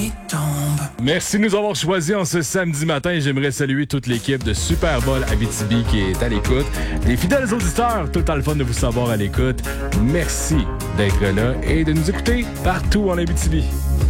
nuit tombe. Merci de nous avoir choisis en ce samedi matin. J'aimerais saluer toute l'équipe de Super Bowl Abitibi qui est à l'écoute. Les fidèles auditeurs, tout le temps le fun de vous savoir à l'écoute. Merci d'être là et de nous écouter partout en Abitibi.